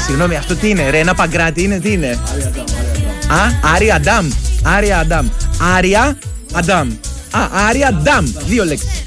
Συγγνώμη, αυτό τι είναι, Ρένα Παγκράτη είναι, τι είναι? Άρια Αντάμ. Άρια Αντάμ. Άρια Αντάμ. Άρια Αντάμ. 2 λέξεις.